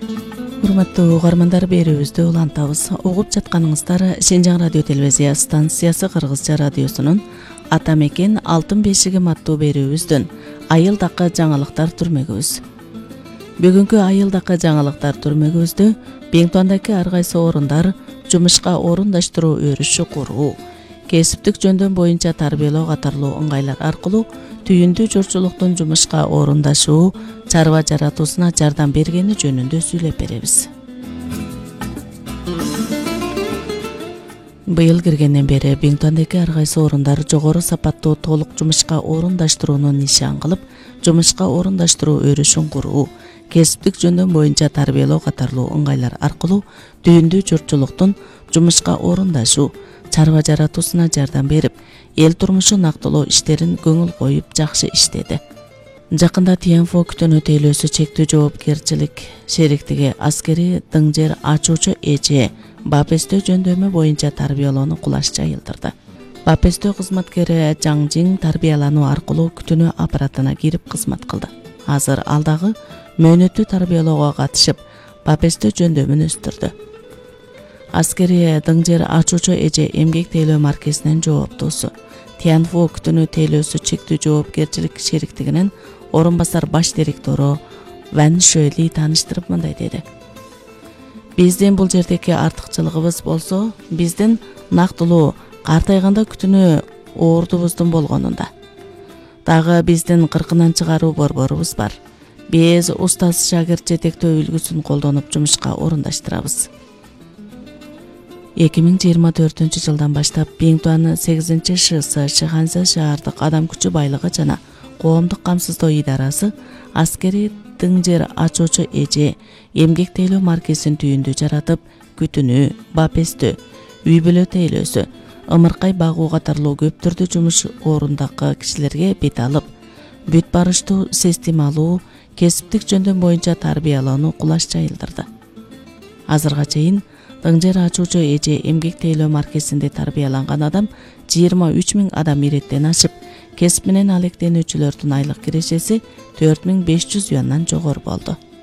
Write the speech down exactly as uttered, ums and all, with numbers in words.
Урматтуу угармандар, берүүбүздү улантабыз. Угуп жатканыңыздар Шенжаң радио телевизия станциясы Кыргызча радиосунун Ата мекен алтын бешигим аттуу берүүбүздүн айылдакы жаңылыктар түрмөгүбүз. Бүгүнкү айылдакы жаңылыктар түрмөгүбүздө Беңтуандагы ар кайсы орундар жумушка орундаштыруу өрүшү куруу, кесиптик жөндөм боюнча тарбиялоо катарлуу ыңгайлар аркылуу түйүндүү журтчулуктун жумушка орундашуу, чарба жаратуусуна жардам бергени жөнүндө сүйлөп беребиз. Быйыл киргенден бери Беңтуандагы ар кайсы орундар жогору сапаттуу толук жумушка орундаштырууну нишан кылып, жумушка орундаштыруу өрүшүн куруу, кесиптик жөндөм боюнча тарбиялоо катарлуу ыңгайлар аркылуу түйүндүү журтчулуктун жумушка орундашуу, чарба жаратуусуна жардам берип, эл турмушу нактылоо иштерин көңүл коюп жакшы иштеди. Жакында Тиянфо күтөнү тейлөөсү чектүү жоопкерчилик шериктиги аскери дыңжер ачуучу эже Бапестөө жөндөмү боюнча тарбиялоону кулаш жайылдырды. Бапестөө кызматкери Жаңжиң тарбиялануу аркылуу күтөнү аппаратына кирип кызмат кылды. Азыр ал дагы мөөнөттүү тарбиялоого катышып, Бапестөө жөндөмүн өстүрдү. Аскери дыңжер ачуучу эже эмгек тейлөө маркесинин жооптуусу. Тиянфо күтөнү тейлөөсү чектүү жоопкерчилик шериктигинин орун басар баш директору Ван Шөли тааныштырып мындай деди. Биздин бул жердеги артыкчылыгыбыз болсо, биздин нактылуу картайганда күтөнү оордубуздун болгонунда. Дагы биздин кыркынан чыгаруу борборубуз бар. Биз устаз шагирт жетектөө үлгүсүн колдонуп жумушка орундаштырабыз. эки миң жыйырма төртүнчү жылдан баштап Беңтуан сегизинчи ШС Шыханза шаардык адам күчү байлыгы жана коомдук камсыздоо идарасы аскери дыңжер ачуучу эже эмгек тейлөө маркесин түйүндүү жаратып, күтүнүү, Бапестөө, үй бүлө тейлөөсү, ымыркай багуу катарлуу көптүрдүү жумуш орундагы кишилерге бет алып, бүт барыштуу систем алуу, кесиптик жөндөм боюнча тарбиялоону кулаш жайылдырды. Азырга чейин дыңжер ачуучу эже эмгек тейлөө маркесинде тарбияланган адам жыйырма үч миң адам иреттен ашып, кесип менен алектенүүчүлөрдүн айлык кирешеси төрт миң беш жүз юандан жогору болду.